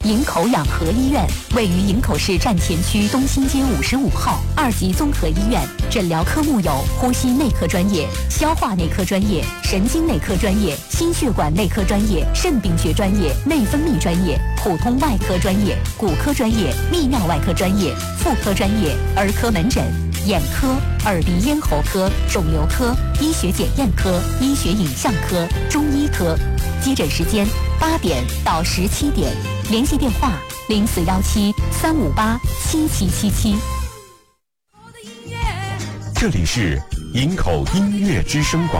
营口养和医院位于营口市站前区东新街55号2级综合医院，诊疗科目有呼吸内科专业、消化内科专业、神经内科专业、心血管内科专业、肾病学专业、内分泌专业、普通外科专业、骨科专业、泌尿外科专业、妇科专业、儿科门诊、眼科、耳鼻咽喉科、肿瘤科、医学检验科、医学影像科、中医科。接诊时间8点到17点，联系电话0417-358-7777。 这里是营口音乐之声广